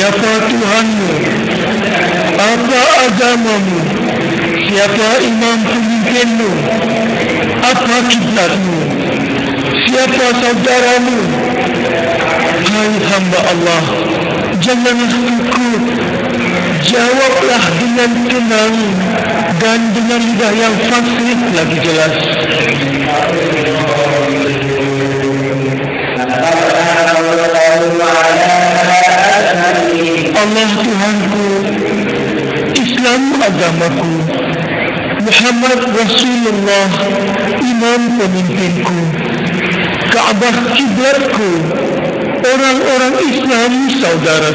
siapa Tuhanmu, apa agamamu, siapa imam pemimpinmu, apa kiblatmu, siapa saudaramu. Hai hamba Allah, janganlah takut, jawablah dengan tenang dan dengan lidah yang fasih lagi jelas. Allah Tuhanku, Islam agamaku, Muhammad Rasulullah imam pemimpinku, Kaabah kiblatku, orang-orang Islam saudaraku.